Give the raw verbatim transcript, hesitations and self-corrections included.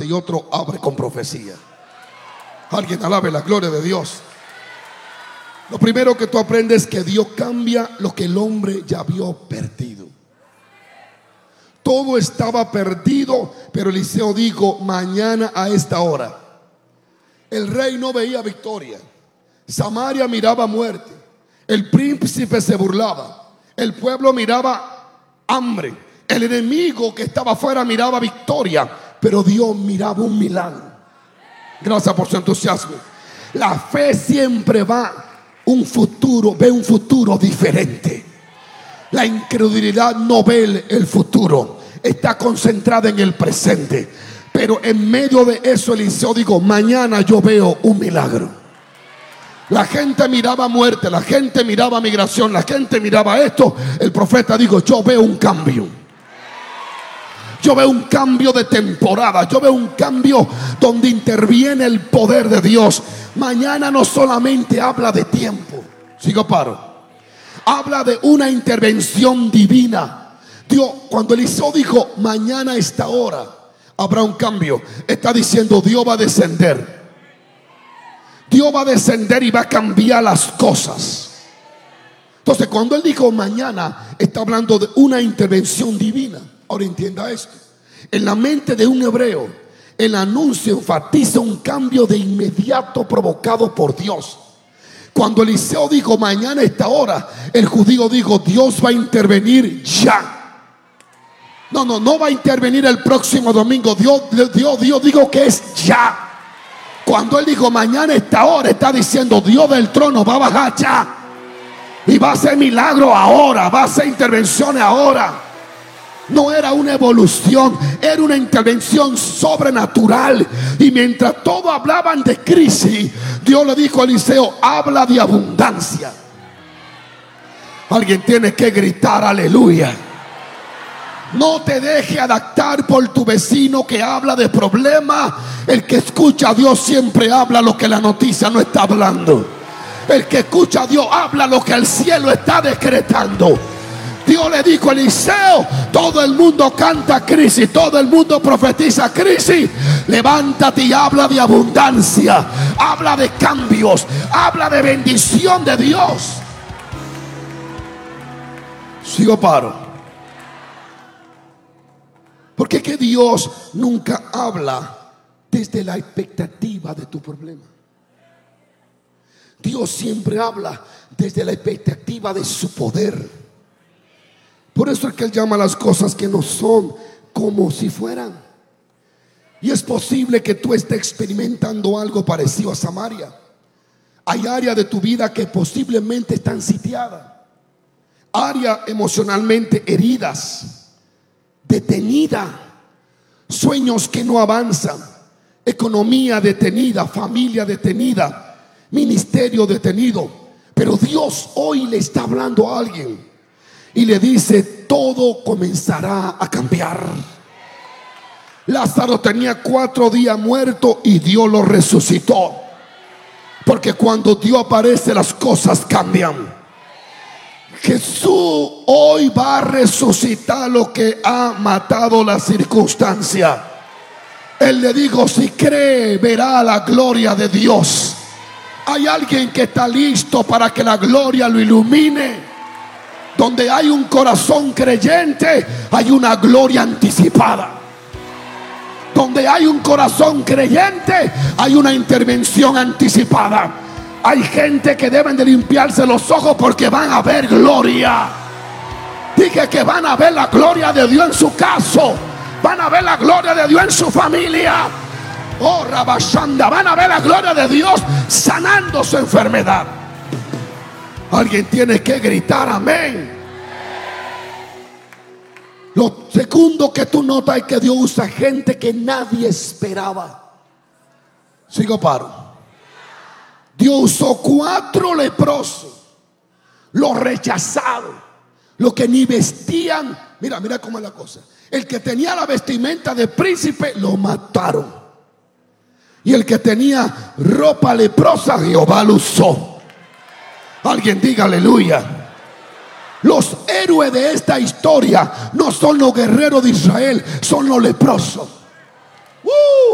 y otro abre con profecía. Alguien alabe la gloria de Dios. Lo primero que tú aprendes es que Dios cambia lo que el hombre ya vio perdido. Todo estaba perdido, pero Eliseo dijo: mañana a esta hora. El rey no veía victoria. Samaria miraba muerte. El príncipe se burlaba. El pueblo miraba hambre. El enemigo que estaba afuera miraba victoria, pero Dios miraba un milagro. Gracias por su entusiasmo. La fe siempre va un futuro, ve un futuro diferente. La incredulidad no ve el futuro, está concentrada en el presente. Pero en medio de eso Eliseo dijo: mañana yo veo un milagro. La gente miraba muerte, la gente miraba migración, la gente miraba esto. El profeta dijo: yo veo un cambio. Yo veo un cambio de temporada. Yo veo un cambio donde interviene el poder de Dios. Mañana no solamente habla de tiempo. Sigo paro. Habla de una intervención divina. Dios, cuando Eliseo dijo: mañana a esta hora habrá un cambio, está diciendo: Dios va a descender. Dios va a descender y va a cambiar las cosas. Entonces, cuando él dijo mañana, está hablando de una intervención divina. Ahora entienda esto: en la mente de un hebreo, el anuncio enfatiza un cambio de inmediato provocado por Dios. Cuando Eliseo dijo mañana a esta hora, el judío dijo: Dios va a intervenir ya. No, no, no va a intervenir el próximo domingo. Dios, Dios, Dios dijo que es ya. Cuando él dijo mañana a esta hora, está diciendo: Dios del trono va a bajar ya. Y va a hacer milagro ahora, va a hacer intervenciones ahora. No era una evolución, era una intervención sobrenatural. Y mientras todos hablaban de crisis, Dios le dijo a Eliseo: habla de abundancia. Alguien tiene que gritar aleluya. No te deje adaptar por tu vecino que habla de problemas. El que escucha a Dios siempre habla lo que la noticia no está hablando. El que escucha a Dios habla lo que el cielo está decretando. Dios le dijo a Eliseo: todo el mundo canta crisis, todo el mundo profetiza crisis. Levántate y habla de abundancia, habla de cambios, habla de bendición de Dios. Sigo paro. Porque que Dios nunca habla desde la expectativa de tu problema. Dios siempre habla desde la expectativa de su poder. Por eso es que Él llama las cosas que no son como si fueran. Y es posible que tú estés experimentando algo parecido a Samaria. Hay áreas de tu vida que posiblemente están sitiadas. Áreas emocionalmente heridas, detenidas. Sueños que no avanzan. Economía detenida, familia detenida, ministerio detenido. Pero Dios hoy le está hablando a alguien y le dice: todo comenzará a cambiar. Lázaro tenía cuatro días muerto y Dios lo resucitó. Porque cuando Dios aparece, las cosas cambian. Jesús hoy va a resucitar lo que ha matado la circunstancia. Él le dijo: si cree, verá la gloria de Dios. Hay alguien que está listo para que la gloria lo ilumine. Donde hay un corazón creyente, hay una gloria anticipada. Donde hay un corazón creyente, hay una intervención anticipada. Hay gente que deben de limpiarse los ojos porque van a ver gloria. Dije que van a ver la gloria de Dios en su caso. Van a ver la gloria de Dios en su familia. Oh, Rabashanda, van a ver la gloria de Dios sanando su enfermedad. Alguien tiene que gritar amén. Lo segundo que tú notas es que Dios usa gente que nadie esperaba. Sigo paro. Dios usó cuatro leprosos, los rechazados, los que ni vestían. Mira, mira cómo es la cosa. El que tenía la vestimenta de príncipe lo mataron. Y el que tenía ropa leprosa, Jehová lo usó. Alguien diga aleluya. Los héroes de esta historia no son los guerreros de Israel, son los leprosos.